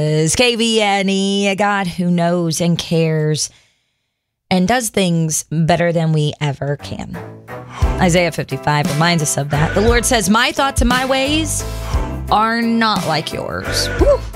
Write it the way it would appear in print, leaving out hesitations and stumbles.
KVNE, a God who knows and cares and does things better than we ever can. Isaiah 55 reminds us of that. The Lord says, my thoughts and my ways are not like yours. Woo.